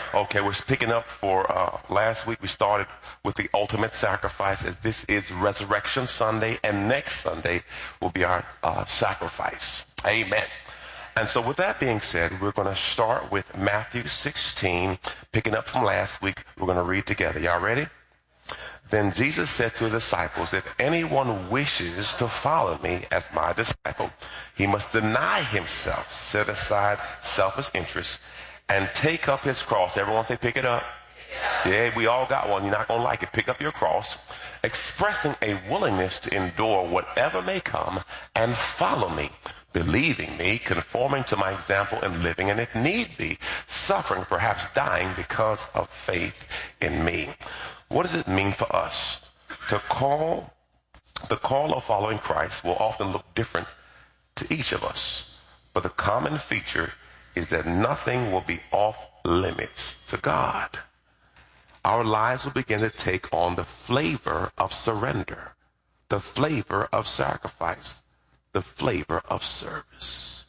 Okay, we're picking up for last week. We started with the ultimate sacrifice, as this is Resurrection Sunday, and next Sunday will be our sacrifice. Amen. And so with that being said, we're going to start with Matthew 16, picking up from last week. We're going to read together. Y'all ready? Then Jesus said to his disciples, if anyone wishes to follow me as my disciple, he must deny himself, set aside selfish interests, and take up his cross. Everyone say, pick it up. Yeah, we all got one. You're not going to like it. Pick up your cross, expressing a willingness to endure whatever may come and follow me, believing me, conforming to my example and living, and if need be, suffering, perhaps dying because of faith in me. What does it mean for us to call? The call of following Christ will often look different to each of us, but the common feature is that nothing will be off limits to God. Our lives will begin to take on the flavor of surrender, the flavor of sacrifice, the flavor of service.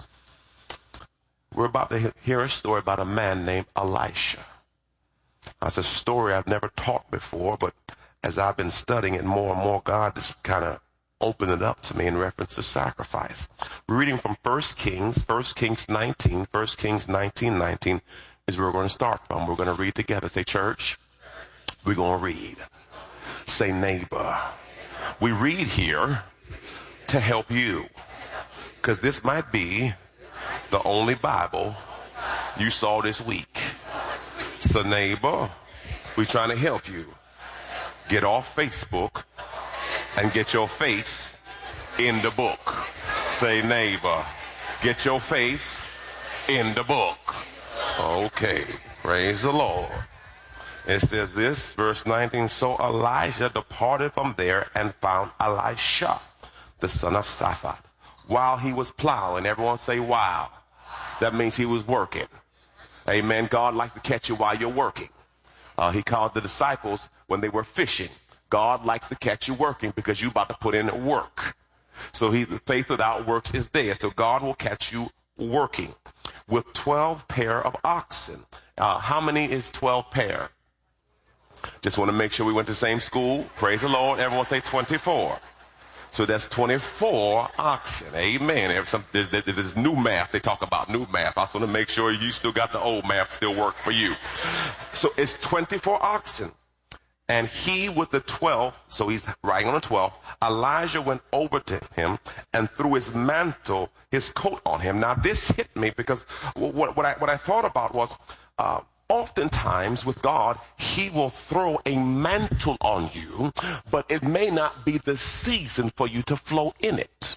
We're about to hear a story about a man named Elisha. That's a story I've never taught before, but as I've been studying it more and more, God just kind of opened it up to me in reference to sacrifice. We're reading from 1 Kings 19. 1 Kings 19:19 is where we're going to start from. We're going to read together. Say, church. We're going to read. Say, neighbor. We read here to help you, because this might be the only Bible you saw this week. So, neighbor, we're trying to help you get off Facebook and get your face in the book. Say, neighbor, get your face in the book. Okay, praise the Lord. It says this, verse 19, so Elijah departed from there and found Elisha, the son of Shaphat, while he was plowing. Everyone say, wow. That means he was working. Amen. God likes to catch you while you're working. He called the disciples when they were fishing. God likes to catch you working because you're about to put in work. So faith without works is dead. So God will catch you working with 12 pair of oxen. How many is 12 pair? Just want to make sure we went to the same school. Praise the Lord. Everyone say 24. So that's 24 oxen. Amen. There's new math. They talk about new math. I just want to make sure you still got the old math still work for you. So it's 24 oxen. And he with the 12th, so he's riding on the 12th, Elijah went over to him and threw his mantle, his coat on him. Now this hit me because what I thought about was, oftentimes with God, he will throw a mantle on you, but it may not be the season for you to flow in it.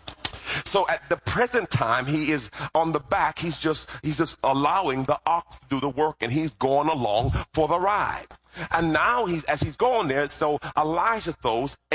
So at the present time, he is on the back. He's just allowing the ox to do the work, and he's going along for the ride. And now as he's going there, so Elijah throws